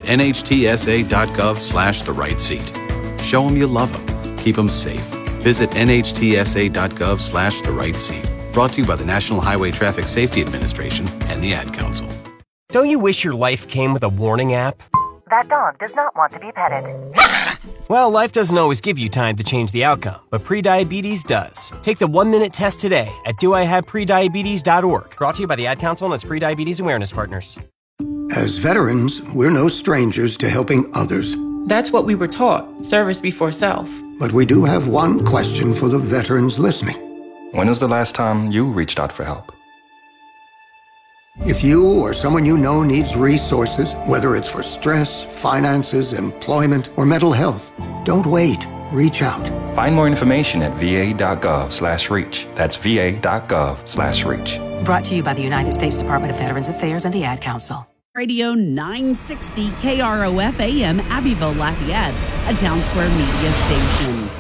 nhtsa.gov/the-right-seat. Show them you love them. Keep them safe. Visit nhtsa.gov/the-right-seat. Brought to you by the National Highway Traffic Safety Administration and the Ad Council. Don't you wish your life came with a warning app? That dog does not want to be petted. Well, life doesn't always give you time to change the outcome, but prediabetes does. Take the 1-minute test today at doihaveprediabetes.org. Brought to you by the Ad Council and its Prediabetes Awareness Partners. As veterans, we're no strangers to helping others. That's what we were taught, service before self. But we do have one question for the veterans listening. When was the last time you reached out for help? If you or someone you know needs resources, whether it's for stress, finances, employment, or mental health, don't wait. Reach out. Find more information at va.gov/reach. That's va.gov/reach. Brought to you by the United States Department of Veterans Affairs and the Ad Council. Radio 960 KROF AM, Abbeville, Lafayette, a Town Square media station.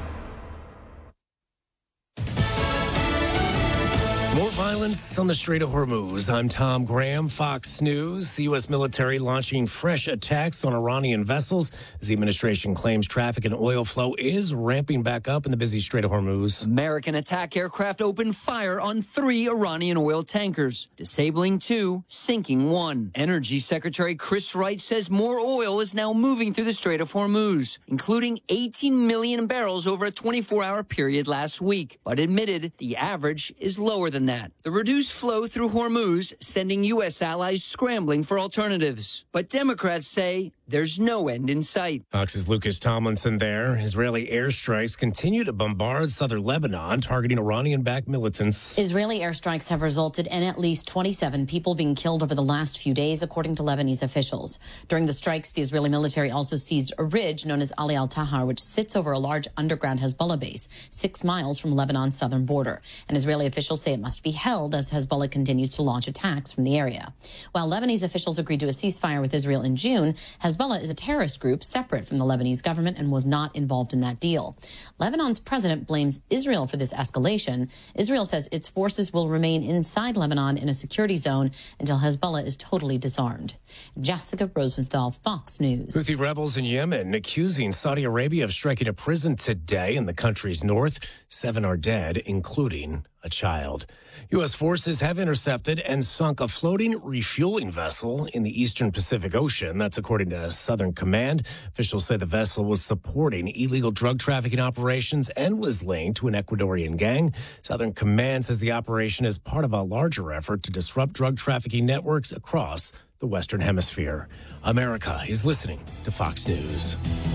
More violence on the Strait of Hormuz. I'm Tom Graham, Fox News. The U.S. military launching fresh attacks on Iranian vessels as the administration claims traffic and oil flow is ramping back up in the busy Strait of Hormuz. American attack aircraft opened fire on 3 Iranian oil tankers, disabling 2, sinking 1. Energy Secretary Chris Wright says more oil is now moving through the Strait of Hormuz, including 18 million barrels over a 24-hour period last week, but admitted the average is lower than that. The reduced flow through Hormuz sending U.S. allies scrambling for alternatives. But Democrats say there's no end in sight. Fox's Lucas Tomlinson there. Israeli airstrikes continue to bombard southern Lebanon, targeting Iranian-backed militants. Israeli airstrikes have resulted in at least 27 people being killed over the last few days, according to Lebanese officials. During the strikes, the Israeli military also seized a ridge known as Ali al-Tahar, which sits over a large underground Hezbollah base 6 miles from Lebanon's southern border. And Israeli officials say it must be held as Hezbollah continues to launch attacks from the area. While Lebanese officials agreed to a ceasefire with Israel in June, Hezbollah is a terrorist group separate from the Lebanese government and was not involved in that deal. Lebanon's president blames Israel for this escalation. Israel says its forces will remain inside Lebanon in a security zone until Hezbollah is totally disarmed. Jessica Rosenthal, Fox News. Houthi rebels in Yemen accusing Saudi Arabia of striking a prison today in the country's north. 7 are dead, including a child. U.S. forces have intercepted and sunk a floating refueling vessel in the eastern Pacific Ocean. That's according to Southern Command. Officials say the vessel was supporting illegal drug trafficking operations and was linked to an Ecuadorian gang. Southern Command says the operation is part of a larger effort to disrupt drug trafficking networks across the Western Hemisphere. America is listening to Fox News.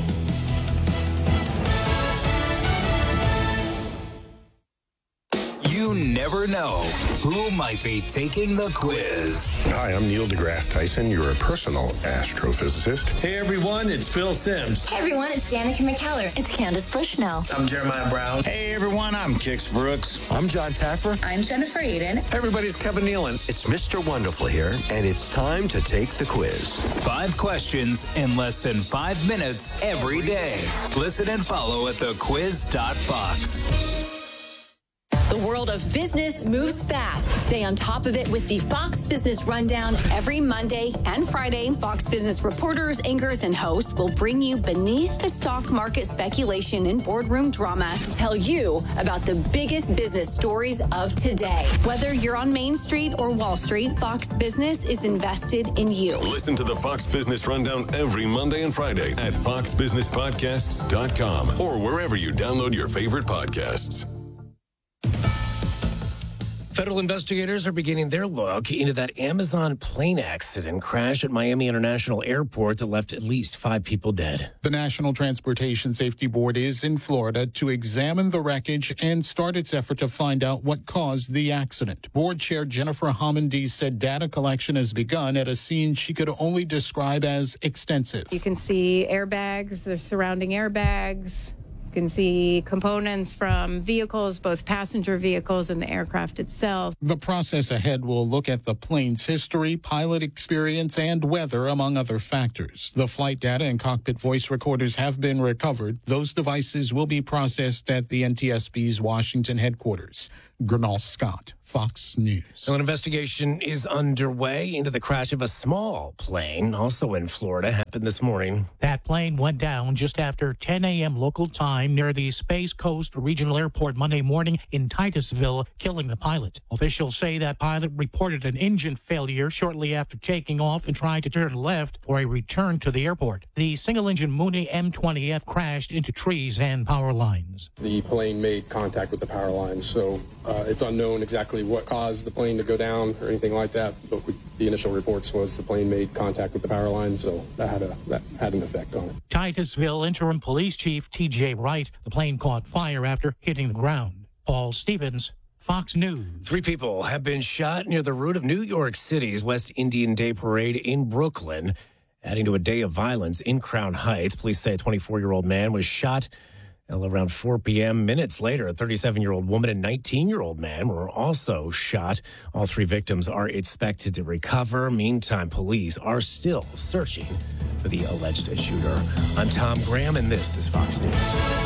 You never know who might be taking the quiz. Hi, I'm Neil deGrasse Tyson, your personal astrophysicist. Hey everyone, it's Phil Sims. Hey everyone, it's Danica McKellar. It's Candace Bushnell. I'm Jeremiah Brown. Hey everyone, I'm Kix Brooks. I'm John Taffer. I'm Jennifer Aiden. Hey everybody, it's Kevin Nealon. It's Mr. Wonderful here, and it's time to take the quiz. 5 questions in less than 5 minutes every day. Listen and follow at thequiz.fox. The world of business moves fast. Stay on top of it with the Fox Business Rundown every Monday and Friday. Fox Business reporters, anchors, and hosts will bring you beneath the stock market speculation and boardroom drama to tell you about the biggest business stories of today. Whether you're on Main Street or Wall Street, Fox Business is invested in you. Listen to the Fox Business Rundown every Monday and Friday at foxbusinesspodcasts.com or wherever you download your favorite podcasts. Federal investigators are beginning their look into that Amazon plane accident crash at Miami International Airport that left at least 5 people dead. The National Transportation Safety Board is in Florida to examine the wreckage and start its effort to find out what caused the accident. Board Chair Jennifer Homendy said data collection has begun at a scene she could only describe as extensive. You can see airbags, the surrounding airbags. You can see components from vehicles, both passenger vehicles and the aircraft itself. The process ahead will look at the plane's history, pilot experience, and weather, among other factors. The flight data and cockpit voice recorders have been recovered. Those devices will be processed at the NTSB's Washington headquarters. Gernal Scott, Fox News. So an investigation is underway into the crash of a small plane, also in Florida, happened this morning. That plane went down just after 10 a.m. local time near the Space Coast Regional Airport Monday morning in Titusville, killing the pilot. Officials say that pilot reported an engine failure shortly after taking off and tried to turn left for a return to the airport. The single-engine Mooney M20F crashed into trees and power lines. The plane made contact with the power lines, so it's unknown exactly what caused the plane to go down or anything like that, but the initial reports was the plane made contact with the power lines, so that had an effect on it. Titusville Interim Police Chief T.J. Wright, the plane caught fire after hitting the ground. Paul Stevens, Fox News. 3 people have been shot near the route of New York City's West Indian Day Parade in Brooklyn, adding to a day of violence in Crown Heights. Police say a 24-year-old man was shot around 4 p.m. Minutes later, a 37-year-old woman and 19-year-old man were also shot. All 3 victims are expected to recover. Meantime, police are still searching for the alleged shooter. I'm Tom Graham, and this is Fox News.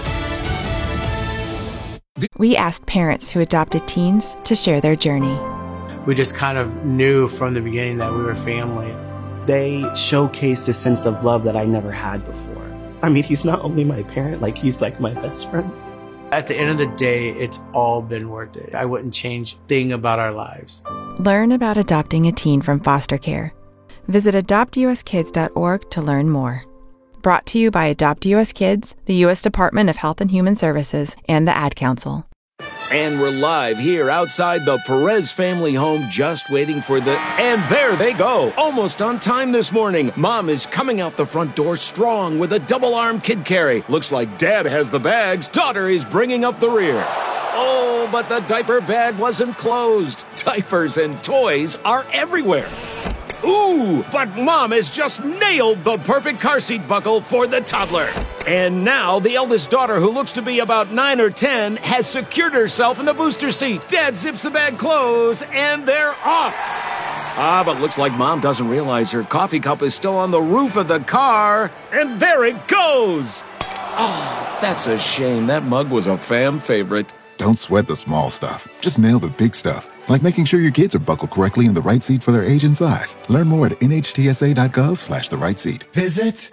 We asked parents who adopted teens to share their journey. We just kind of knew from the beginning that we were family. They showcased a sense of love that I never had before. I mean, he's not only my parent, he's like my best friend. At the end of the day, it's all been worth it. I wouldn't change a thing about our lives. Learn about adopting a teen from foster care. Visit adoptuskids.org to learn more. Brought to you by Adopt US Kids, the U.S. Department of Health and Human Services, and the Ad Council. And we're live here outside the Perez family home, just waiting for and there they go, almost on time this morning. Mom is coming out the front door strong with a double-arm kid carry. Looks like Dad has the bags. Daughter is bringing up the rear. Oh, but the diaper bag wasn't closed. Diapers and toys are everywhere. Ooh, but Mom has just nailed the perfect car seat buckle for the toddler. And now the eldest daughter, who looks to be about 9 or 10, has secured herself in the booster seat. Dad zips the bag closed, and they're off. But looks like Mom doesn't realize her coffee cup is still on the roof of the car. And there it goes. Oh, that's a shame. That mug was a fam favorite. Don't sweat the small stuff. Just nail the big stuff, like making sure your kids are buckled correctly in the right seat for their age and size. Learn more at nhtsa.gov/the right seat. Visit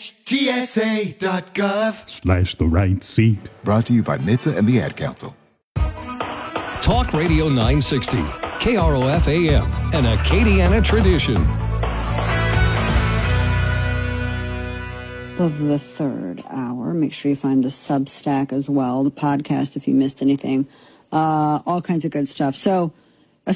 nhtsa.gov/the right seat. Brought to you by NHTSA and the Ad Council. Talk Radio 960, KROF AM, an Acadiana tradition. Of the third hour. Make sure you find the Substack as well, the podcast if you missed anything. All kinds of good stuff. So where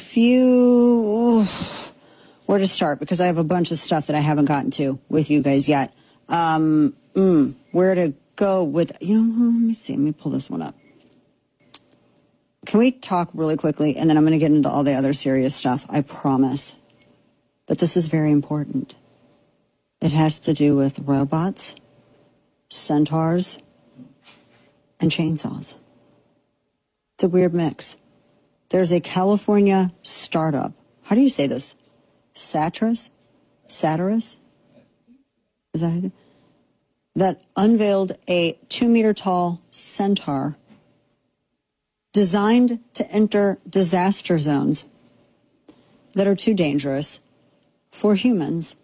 to start? Because I have a bunch of stuff that I haven't gotten to with you guys yet. Where to go with, let me see. Let me pull this one up. Can we talk really quickly? And then I'm going to get into all the other serious stuff. I promise. But this is very important. It has to do with robots, centaurs, and chainsaws. It's a weird mix. There's a California startup. How do you say this? Satyrus? Is that anything? That unveiled a 2-meter-tall centaur designed to enter disaster zones that are too dangerous for humans.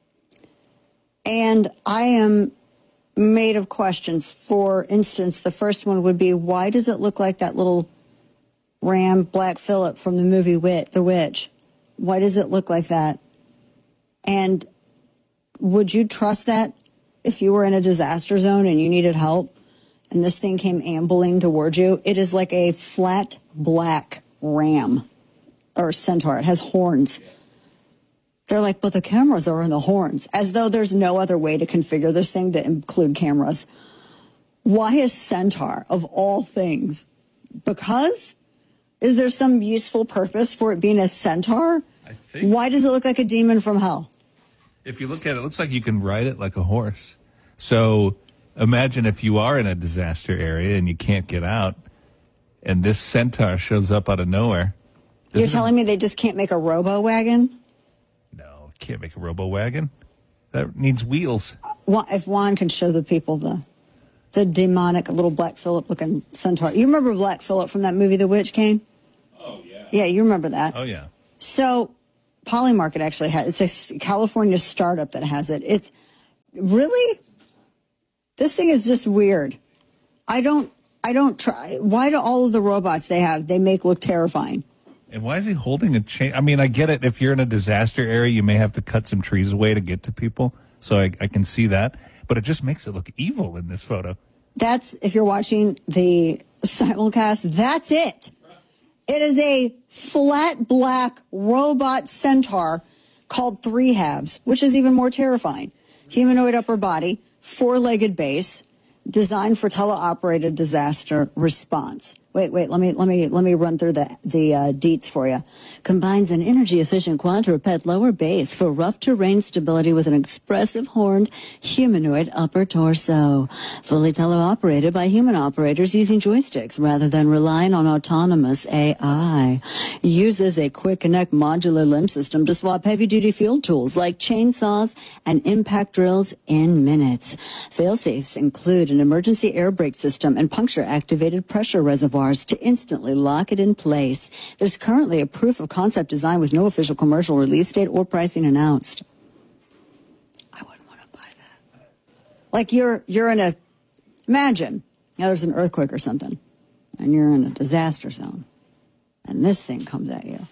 And I am made of questions. For instance, the first one would be, why does it look like that little ram Black Phillip from the movie The Witch? Why does it look like that? And would you trust that if you were in a disaster zone and you needed help and this thing came ambling towards you? It is like a flat black ram or centaur. It has horns. They're like, but the cameras are in the horns, as though there's no other way to configure this thing to include cameras. Why a centaur of all things? Because? Is there some useful purpose for it being a centaur? I think. Why does it look like a demon from hell? If you look at it, it looks like you can ride it like a horse. So imagine if you are in a disaster area and you can't get out, and this centaur shows up out of nowhere. You're telling me they just can't make a robo-wagon? Can't make a robo-wagon. That needs wheels. If Juan can show the people the demonic little Black Phillip looking centaur. You remember Black Phillip from that movie The Witch, Kane? Yeah, you remember that. Oh, yeah. So Polymarket actually has, it's a California startup that has it. It's really, this thing is just weird. I don't try. Why do all of the robots they make look terrifying? And why is he holding a chain? I mean, I get it. If you're in a disaster area, you may have to cut some trees away to get to people. So I can see that. But it just makes it look evil in this photo. That's, if you're watching the simulcast, that's it. It is a flat black robot centaur called Three Halves, which is even more terrifying. Humanoid upper body, four-legged base, designed for teleoperated disaster response. Wait, let me run through the deets for you. Combines an energy-efficient quadruped lower base for rough terrain stability with an expressive horned humanoid upper torso. Fully teleoperated by human operators using joysticks rather than relying on autonomous AI. Uses a quick connect modular limb system to swap heavy-duty field tools like chainsaws and impact drills in minutes. Fail-safes include an emergency air brake system and puncture-activated pressure reservoir to instantly lock it in place. There's currently a proof of concept design with no official commercial release date or pricing announced. I wouldn't want to buy that. Like you're in a, imagine, there's an earthquake or something, and you're in a disaster zone, and this thing comes at you.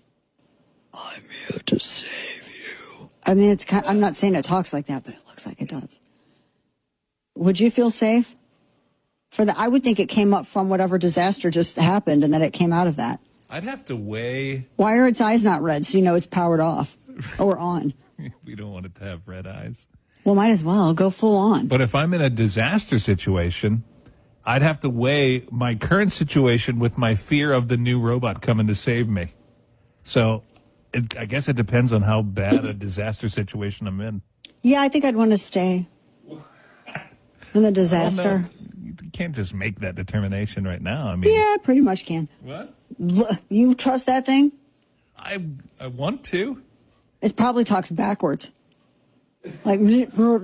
I'm here to save you. I mean, I'm not saying it talks like that, but it looks like it does. Would you feel safe? I would think it came up from whatever disaster just happened and that it came out of that. I'd have to weigh. Why are its eyes not red? So you know it's powered off or on. We don't want it to have red eyes. Well, might as well go full on. But if I'm in a disaster situation, I'd have to weigh my current situation with my fear of the new robot coming to save me. So I guess it depends on how bad a disaster situation I'm in. Yeah, I think I'd want to stay in the disaster. You can't just make that determination right now. I mean, yeah, pretty much can. What? You trust that thing? I want to. It probably talks backwards. Like, and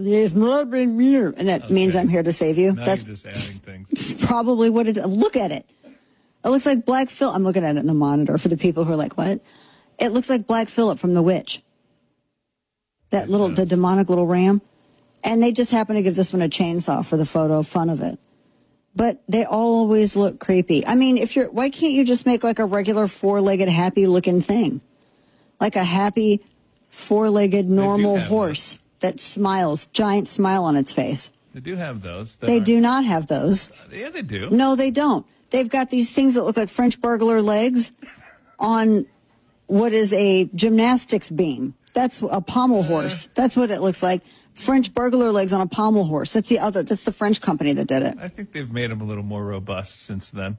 that means I'm here to save you. Now That's you're just adding things. It's probably what it. Look at it. It looks like Black Phillip. I'm looking at it in the monitor for the people who are like, what? It looks like Black Phillip from The Witch. The demonic little ram. And they just happen to give this one a chainsaw for the photo fun of it. But they always look creepy. I mean, why can't you just make like a regular four-legged happy looking thing? Like a happy four-legged normal horse that smiles, giant smile on its face. They do have those. They do not have those. Yeah, they do. No, they don't. They've got these things that look like French burglar legs on what is a gymnastics beam. That's a pommel horse. That's what it looks like. French burglar legs on a pommel horse. That's the French company that did it. I think they've made them a little more robust since then.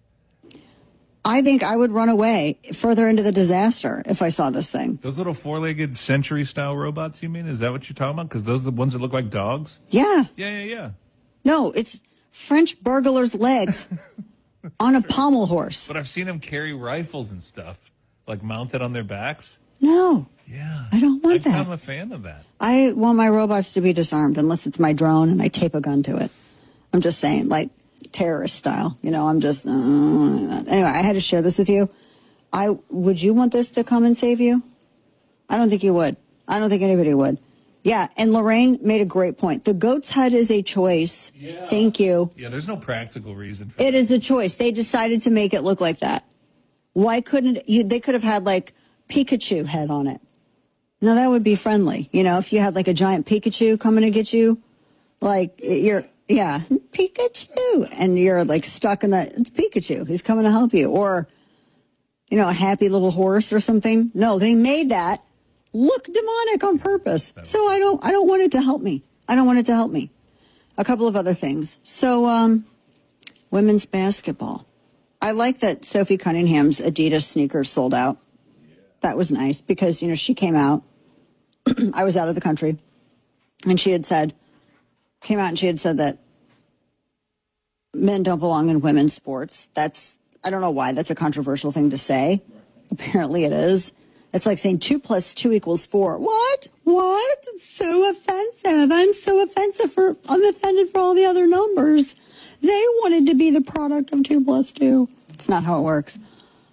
I think I would run away further into the disaster if I saw this thing. Those little four-legged century-style robots, you mean? Is that what you're talking about? Because those are the ones that look like dogs? Yeah. Yeah. No, it's French burglar's legs on a pommel horse. But I've seen them carry rifles and stuff, like mounted on their backs. No. Yeah. I don't want that. I'm a fan of that. I want my robots to be disarmed unless it's my drone and I tape a gun to it. I'm just saying, like terrorist style. You know, I'm just... Anyway, I had to share this with you. Would you want this to come and save you? I don't think you would. I don't think anybody would. Yeah, and Lorraine made a great point. The goat's head is a choice. Yeah. Thank you. Yeah, there's no practical reason for it. It is a choice. They decided to make it look like that. Why couldn't... They could have had, like, Pikachu head on it. Now, that would be friendly. You know, if you had like a giant Pikachu coming to get you, like Pikachu. And you're like stuck in it's Pikachu. He's coming to help you. Or, you know, a happy little horse or something. No, they made that look demonic on purpose. So I don't want it to help me. I don't want it to help me. A couple of other things. So, women's basketball. I like that Sophie Cunningham's Adidas sneakers sold out. That was nice because, you know, she came out. I was out of the country. And she had said that men don't belong in women's sports. I don't know why that's a controversial thing to say. Apparently it is. It's like saying 2 + 2 = 4. What? So offensive. I'm offended for all the other numbers. They wanted to be the product of 2 + 2. It's not how it works.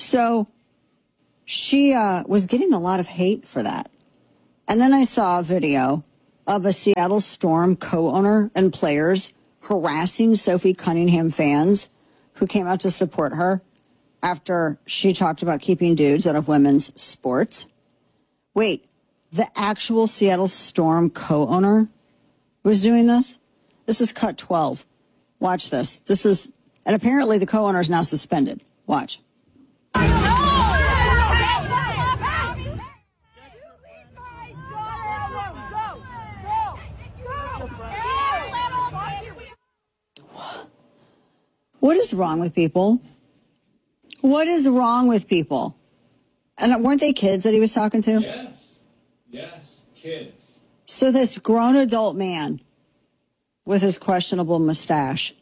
So she was getting a lot of hate for that. And then I saw a video of a Seattle Storm co-owner and players harassing Sophie Cunningham fans who came out to support her after she talked about keeping dudes out of women's sports. Wait, the actual Seattle Storm co-owner was doing this? This is cut 12. Watch this. And apparently the co-owner is now suspended. Watch. What is wrong with people? What is wrong with people? And weren't they kids that he was talking to? Yes, kids. So this grown adult man with his questionable mustache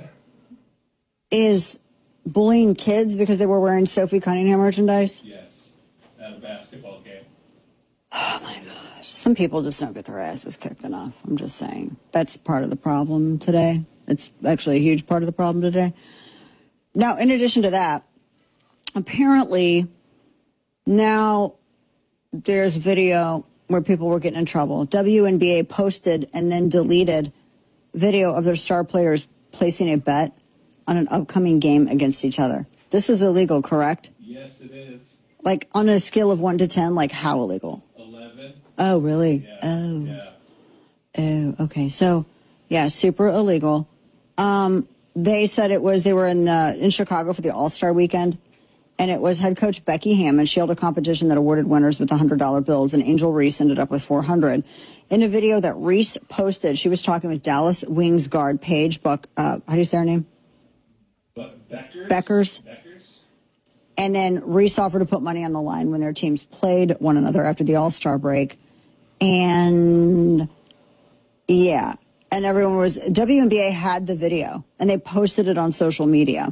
is bullying kids because they were wearing Sophie Cunningham merchandise? Yes, at a basketball game. Oh, my gosh. Some people just don't get their asses kicked enough. I'm just saying. That's part of the problem today. It's actually a huge part of the problem today. Now, in addition to that, apparently now there's video where people were getting in trouble. WNBA posted and then deleted video of their star players placing a bet on an upcoming game against each other. This is illegal, correct? Yes, it is. Like on a scale of 1 to 10, like how illegal? 11. Oh, really? Yeah. Oh. Yeah. Oh, okay. So, yeah, super illegal. They said they were in Chicago for the All-Star weekend, and it was head coach Becky Hammond. She held a competition that awarded winners with $100 bills, and Angel Reese ended up with $400. In a video that Reese posted, she was talking with Dallas Wings guard Paige Buck. How do you say her name? Beckers. And then Reese offered to put money on the line when their teams played one another after the All-Star break. And, yeah. And WNBA had the video, and they posted it on social media.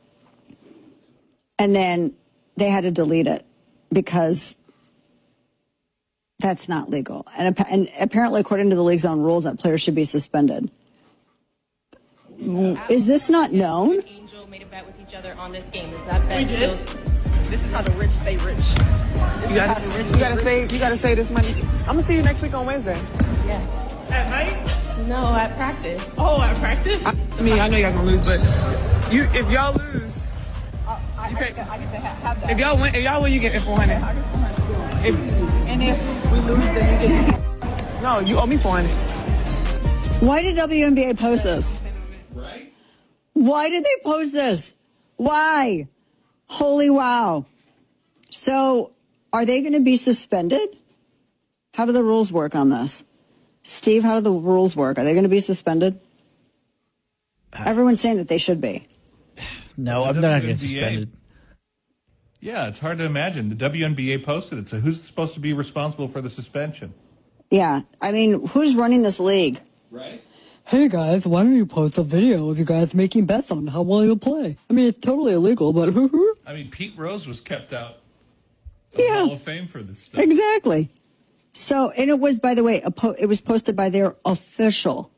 And then they had to delete it because that's not legal. And apparently, according to the league's own rules, that players should be suspended. Is this not known? Angel made a bet with each other on this game. Is that bet still? This is how the rich stay rich. You gotta save this money. I'm gonna see you next week on Wednesday. Yeah. At night? No, at practice. Oh, at practice? I mean, I know y'all gonna lose, but if y'all lose, I get to have that. If y'all win, you get $400. And if we lose, then you get. No, you owe me $400. Why did WNBA post this? Right? Why did they post this? Why? Holy wow. So, are they going to be suspended? How do the rules work on this? Steve, how do the rules work? Are they going to be suspended? Everyone's saying that they should be. No, I'm not going to get suspended. Yeah, it's hard to imagine. The WNBA posted it, so who's supposed to be responsible for the suspension? Yeah, I mean, who's running this league? Right. Hey guys, why don't you post a video of you guys making bets on how well you'll play? I mean, it's totally illegal, but I mean, Pete Rose was kept out of the Hall of Fame for this stuff. Exactly. So, and it was, by the way, it was posted by their official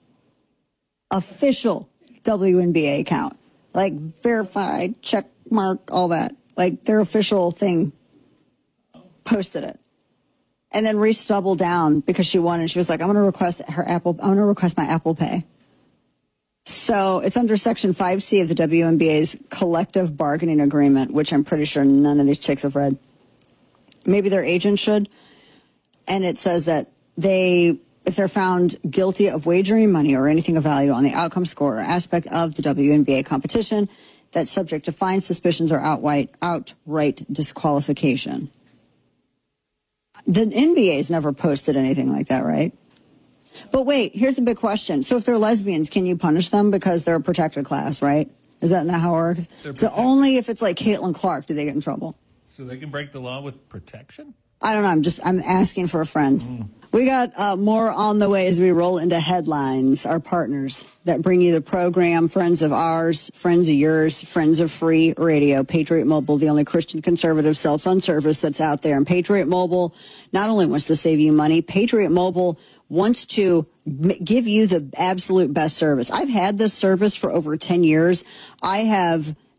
WNBA account. Like, verified, check mark, all that. Like, their official thing posted it. And then Reese doubled down because she won, and she was like, I'm going to request my Apple Pay. So it's under Section 5C of the WNBA's collective bargaining agreement, which I'm pretty sure none of these chicks have read. Maybe their agent should. And it says that if they're found guilty of wagering money or anything of value on the outcome score or aspect of the WNBA competition, that's subject to fines, suspicions, or outright disqualification. The NBA's never posted anything like that, right? But wait, here's a big question. So if they're lesbians, can you punish them because they're a protected class, right? Is that not how it works? So only if it's like Caitlin Clark do they get in trouble. So they can break the law with protection? I don't know. I'm asking for a friend. We got more on the way as we roll into headlines, our partners that bring you the program, friends of ours, friends of yours, friends of free radio. Patriot Mobile, the only Christian conservative cell phone service that's out there. And Patriot Mobile not only wants to save you money, Patriot Mobile wants to give you the absolute best service. I've had this service for over 10 years. I have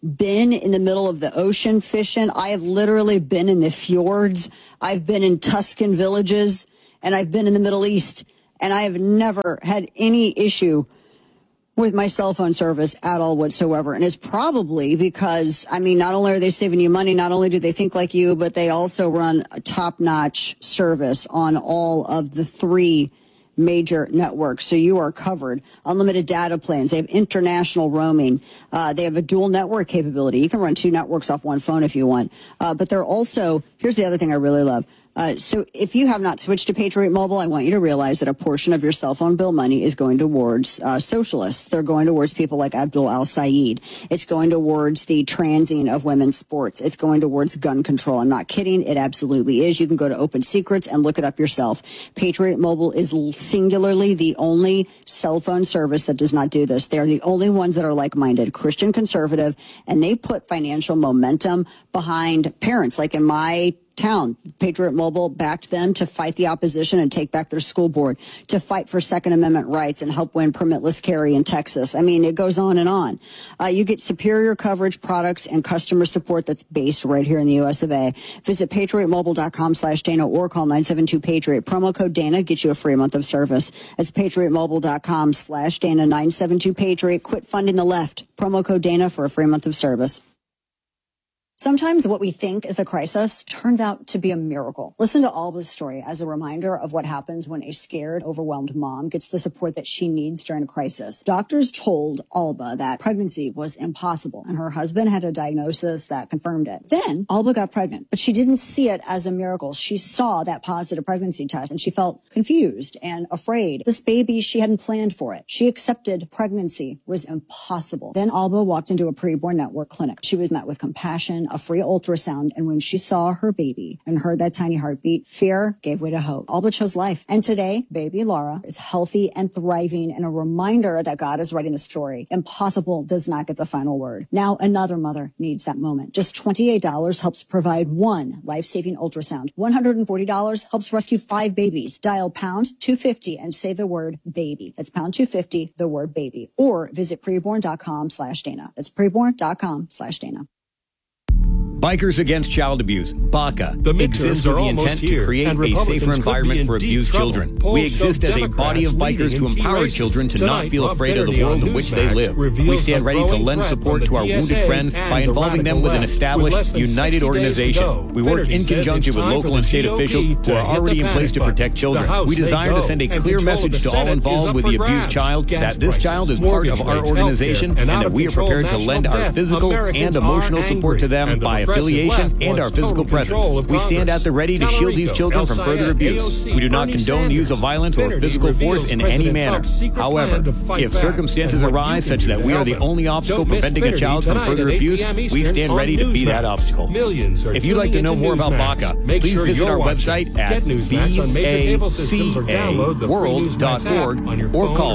been in the middle of the ocean fishing. I have literally been in the fjords. I've been in Tuscan villages, and I've been in the Middle East, and I have never had any issue with my cell phone service at all whatsoever. And it's probably because, I mean, not only are they saving you money, not only do they think like you, but they also run a top-notch service on all of the 3 major networks. So you are covered. Unlimited data plans. They have international roaming. They have a dual network capability. You can run 2 networks off one phone if you want. But they're also, here's the other thing I really love. So if you have not switched to Patriot Mobile, I want you to realize that a portion of your cell phone bill money is going towards socialists. They're going towards people like Abdul al-Sayed. It's going towards the transing of women's sports. It's going towards gun control. I'm not kidding. It absolutely is. You can go to Open Secrets and look it up yourself. Patriot Mobile is singularly the only cell phone service that does not do this. They're the only ones that are like-minded, Christian conservative, and they put financial momentum behind parents. Like in my town, Patriot Mobile backed them to fight the opposition and take back their school board, to fight for Second Amendment rights and help win permitless carry in Texas. I mean, it goes on and on. You get superior coverage, products, and customer support that's based right here in the U.S. of A. Visit patriotmobile.com/Dana or call 972-PATRIOT. Promo code Dana gets you a free month of service. That's patriotmobile.com/Dana, 972-PATRIOT. Quit funding the left. Promo code Dana for a free month of service. Sometimes what we think is a crisis turns out to be a miracle. Listen to Alba's story as a reminder of what happens when a scared, overwhelmed mom gets the support that she needs during a crisis. Doctors told Alba that pregnancy was impossible, and her husband had a diagnosis that confirmed it. Then Alba got pregnant, but she didn't see it as a miracle. She saw that positive pregnancy test, and she felt confused and afraid. This baby, she hadn't planned for it. She accepted pregnancy was impossible. Then Alba walked into a preborn network clinic. She was met with compassion, a free ultrasound, and when she saw her baby and heard that tiny heartbeat, fear gave way to hope. Alba chose life. And today, baby Laura is healthy and thriving, and a reminder that God is writing the story. Impossible does not get the final word. Now another mother needs that moment. Just $28 helps provide 1 life-saving ultrasound. $140 helps rescue 5 babies. Dial pound 250 and say the word baby. That's pound 250, the word baby. Or visit preborn.com/Dana. That's preborn.com/Dana. Bikers Against Child Abuse, BACA, exists with the intent to create a safer environment for abused children. We exist as a body of bikers to empower children to not feel afraid of the world in which they live. We stand ready to lend support to our wounded friends by involving them with an established, united organization. We work in conjunction with local and state officials who are already in place to protect children. We desire to send a clear message to all involved with the abused child that this child is part of our organization and that we are prepared to lend our physical and emotional support to them by affiliation and our physical presence. We stand at the ready to shield these children from further abuse. We do not condone the use of violence or physical force in any manner. However, if circumstances arise such that we are the only obstacle preventing a child from further abuse, we stand ready to be that obstacle. If you'd like to know more about BACA, please visit our website at bacaworld.org or call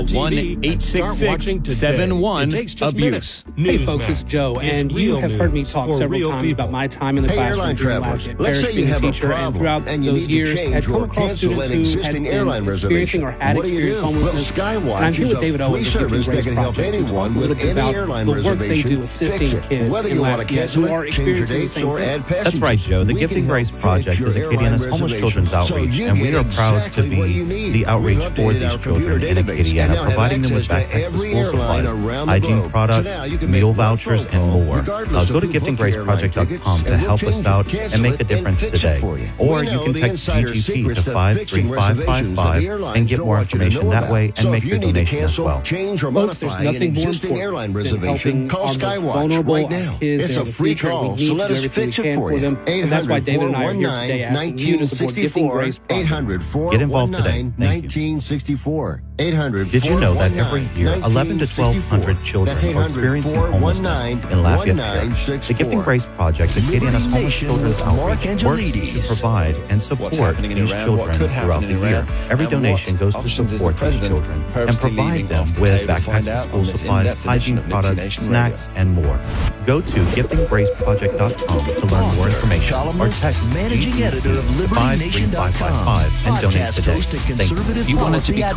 1-866-71-ABUSE. Hey folks, it's Joe, and you have heard me talk several times about my time in the classroom during Lafayette Parish being a teacher, and throughout those years had come across students who had been experiencing or had experienced homelessness. And I'm here with David Owens of Giving Grace Project to talk a little bit about the work they do assisting kids in Lafayette who are experiencing the same thing. That's right, Joe. The Giving Grace Project is Acadiana's homeless children's outreach, and we are proud to be the outreach for these children in Acadiana, providing them with backpacks, school supplies, hygiene products, meal vouchers, and more. Go to giftinggraceproject.com to help us out and make a difference today. Or you can text GGP to 53555 and get more information that way and make your donation as well. Folks, there's nothing more important than helping our most vulnerable kids. It's a free call, so let us fix it for you. And that's why David and I are here today asking you to support Gifting Grace Project. Get involved today. Thank you. 800. Did you know that every year 11 to 1,200 children are experiencing homelessness in Lafayette Parish? The Gifting Grace Project, Acadiana's homeless children's outreach, works to provide and support these children throughout the year. Every donation goes to support these children and provide them with backpacks, school supplies, hygiene products, snacks, and more. Go to giftinggraceproject.com to learn more information or text managing editor of LibertyNation.com and donate today. You want it to be cool?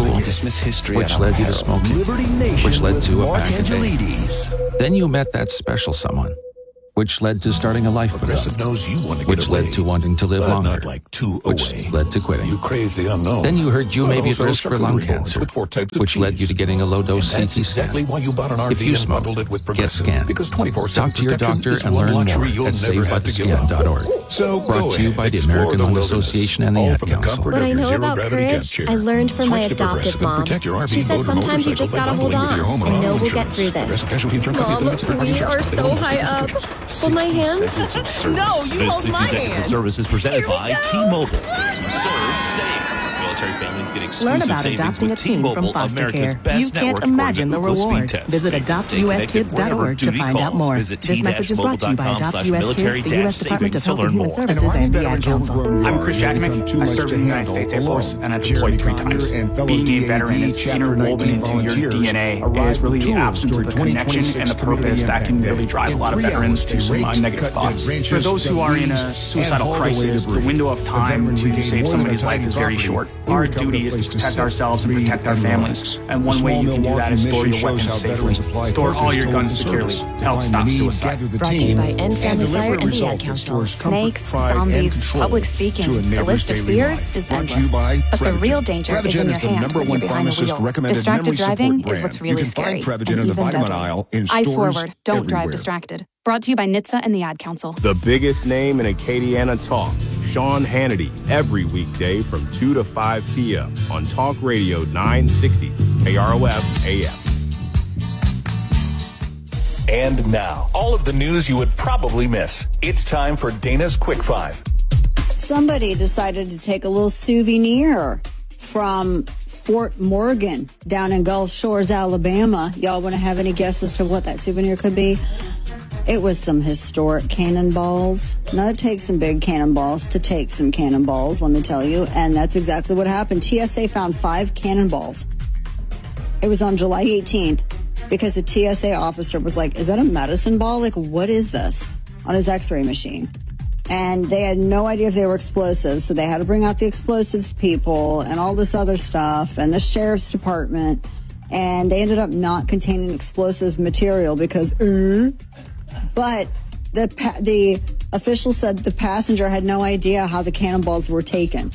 history, which led you to smoking, which led to a pack a day. Then you met that special someone, which led to starting a life with them, knows you want to which led to wanting to live longer, not like two which away. led to quitting. You crave the unknown. Then you heard you may be at Also risk for lung cancer, with 4 types of which led teas. you to getting a low-dose And that's CT scan. exactly why you bought an RV If you and smoke, bundled it with get Progressive, scanned. because 24/7 Talk to your protection doctor is and one learn more luxury you'll at never have to give up. SaveByTheScan.org. So Brought to you by the explore American the Lung wilderness, Association and the all Ad from the Council. comfort What of I your know about zero-gravity courage, guest chair. I learned from my Switch to adoptive Progressive and mom. protect your RV, She said boat, or sometimes you motorcycle just by gotta hold bundling with on. your home and I auto know we'll get insurance. through this. Progressive Casualty Insurance Company Mom, affiliates and third-party we insurance are company. so They own high most up. restrictions. Hold my 60 hand. seconds of service. No, you This hold 60 my seconds hand. of service is presented Here we by go. T-Mobile. Serve safe. Military families get exclusive Learn about savings adopting a with teen T-Mobile, from foster America's care. best You can't network imagine the according to Google reward. Speed Test. Visit So you can stay connected adoptuskids.org wherever to duty find out calls. more. Visit This message is brought to you by Adopt US Kids, the U.S. Department of Health and Human Services, and the Ad Council. I'm Chris Jackman. I served in the United States Air Force and I deployed 3 times. Being a veteran is interwoven into your DNA. It is really the absence of the connection and the purpose that can really drive a lot of veterans to some negative thoughts. For those who are in a suicidal crisis, the window of time to save somebody's life is very short. Our duty is to protect ourselves and protect our families. And one way you can do that is store your weapons safely. Store all your guns securely. Help stop suicide. Brought to you by End Family Fire and the Ad Council. Snakes, zombies, public speaking. The list of fears is endless. But the real danger is in your hand when you're behind the wheel. Distracted driving is what's really scary. And even deadly. Eyes forward. Don't drive distracted. Brought to you by NHTSA and the Ad Council. The biggest name in Acadiana talk, Sean Hannity, every weekday from 2 to 5 p.m. on Talk Radio 960, KROF AM. And now, all of the news you would probably miss. It's time for Dana's Quick 5. Somebody decided to take a little souvenir from Fort Morgan down in Gulf Shores, Alabama. Y'all want to have any guess as to what that souvenir could be? It was some historic cannonballs. Now, it takes some big cannonballs to take some cannonballs, let me tell you. And that's exactly what happened. TSA found 5 cannonballs. It was on July 18th because the TSA officer was like, is that a medicine ball? Like, what is this? On his x-ray machine. And they had no idea if they were explosives. So they had to bring out the explosives people and all this other stuff and the sheriff's department. And they ended up not containing explosive material because, but the official said the passenger had no idea how the cannonballs were taken.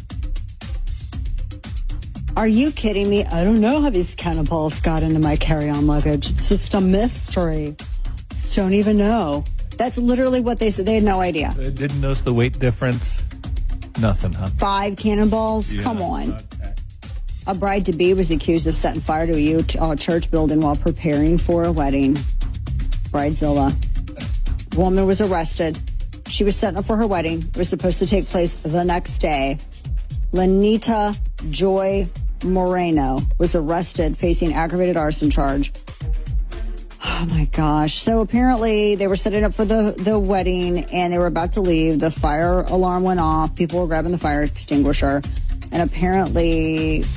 Are you kidding me? I don't know how these cannonballs got into my carry-on luggage. It's just a mystery. Don't even know. That's literally what they said. They had no idea. They didn't notice the weight difference. Nothing, huh? 5 cannonballs? Yeah, come on. A bride-to-be was accused of setting fire to a Utah church building while preparing for a wedding. Bridezilla. Woman was arrested. She was setting up for her wedding. It was supposed to take place the next day. Lenita Joy Moreno was arrested facing aggravated arson charge. Oh my gosh. So apparently they were setting up for the wedding and they were about to leave. The fire alarm went off. People were grabbing the fire extinguisher. And apparently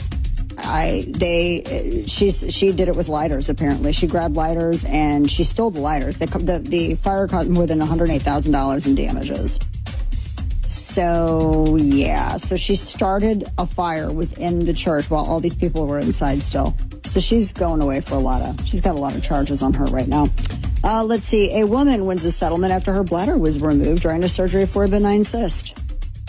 she did it with lighters, apparently. She grabbed lighters and she stole the lighters. The fire caused more than $108,000 in damages. So, yeah. So she started a fire within the church while all these people were inside still. So she's going away for she's got a lot of charges on her right now. Let's see. A woman wins a settlement after her bladder was removed during a surgery for a benign cyst.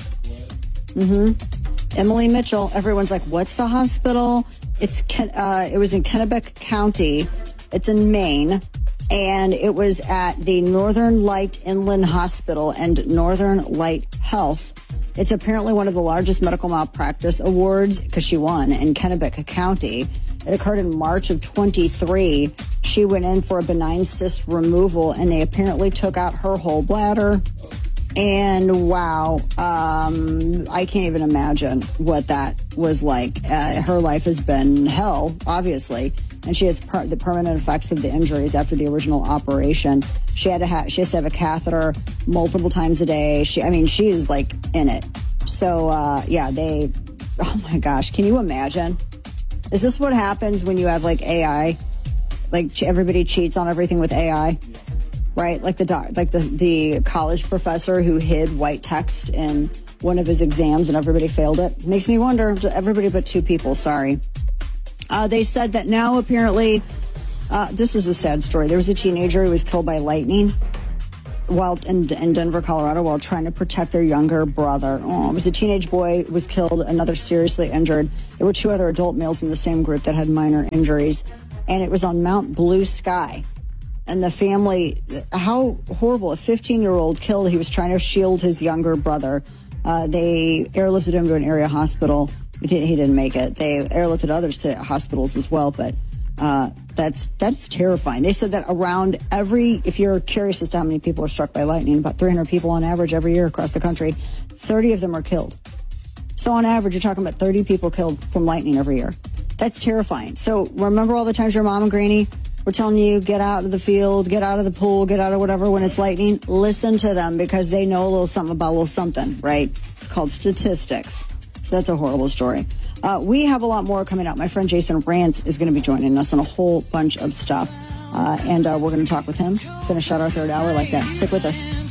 Emily Mitchell. Everyone's like, what's the hospital? It was in Kennebec County. It's in Maine. And it was at the Northern Light Inland Hospital and Northern Light Health. It's apparently one of the largest medical malpractice awards because she won in Kennebec County. It occurred in March of 23. She went in for a benign cyst removal and they apparently took out her whole bladder. And wow, I can't even imagine what that was like. Her life has been hell, obviously. And she has the permanent effects of the injuries after the original operation. She has to have a catheter multiple times a day. She is like in it. So, oh my gosh, can you imagine? Is this what happens when you have like AI? Like everybody cheats on everything with AI, right? Like the college professor who hid white text in one of his exams and everybody failed it. Makes me wonder, everybody but 2 people, sorry. They said that now apparently, this is a sad story. There was a teenager who was killed by lightning while in Denver, Colorado, while trying to protect their younger brother. Oh, it was a teenage boy who was killed, another seriously injured. There were 2 other adult males in the same group that had minor injuries, and it was on Mount Blue Sky. And the family, how horrible, a 15-year-old killed. He was trying to shield his younger brother. They airlifted him to an area hospital. He didn't make it. They airlifted others to hospitals as well, but that's terrifying. They said that around if you're curious as to how many people are struck by lightning, about 300 people on average every year across the country, 30 of them are killed. So on average, you're talking about 30 people killed from lightning every year. That's terrifying. So remember all the times your mom and granny were telling you, get out of the field, get out of the pool, get out of whatever when it's lightning? Listen to them, because they know a little something about a little something, right? It's called statistics. So that's a horrible story. We have a lot more coming up. My friend Jason Rantz is going to be joining us on a whole bunch of stuff. And we're going to talk with him, finish out our third hour like that. Stick with us.